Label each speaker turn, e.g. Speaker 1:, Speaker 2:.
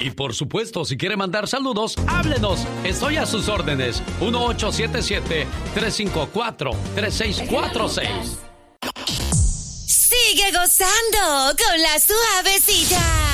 Speaker 1: Y por supuesto, si quiere mandar saludos, háblenos. Estoy a sus órdenes. 1877-354-3646.
Speaker 2: Sigue gozando con la Suavecita.